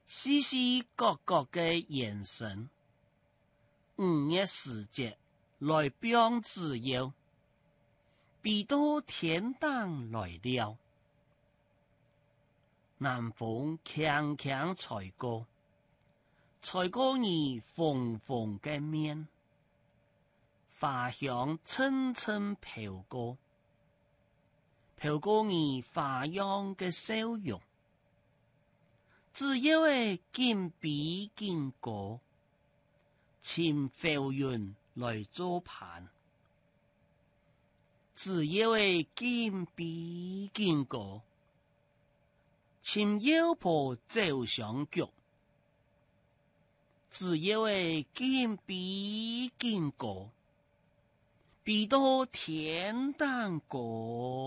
絲絲角角嘅眼神，5月時節來表自由，比到天燈來了，南風輕輕吹過，吹過你紅紅嘅面，花香層層飄過，飄過你花樣嘅笑容。只要係金比金過，請浮雲來做伴。只要係金比金過，請妖婆走上腳。只要係金比金過，比到天燈過。